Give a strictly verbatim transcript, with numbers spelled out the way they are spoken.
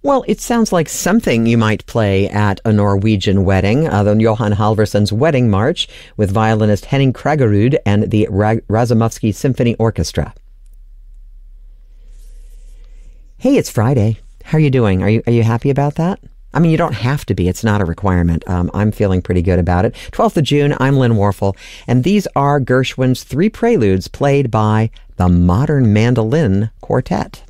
Well, it sounds like something you might play at a Norwegian wedding, uh, the Johan Halvorsson's Wedding March with violinist Henning Kragerud and the Ra- Razumovsky Symphony Orchestra. Hey, it's Friday. How are you doing? Are you are you happy about that? I mean, you don't have to be. It's not a requirement. Um, I'm feeling pretty good about it. twelfth of June, I'm Lynn Warfel, and these are Gershwin's three preludes played by the Modern Mandolin Quartet.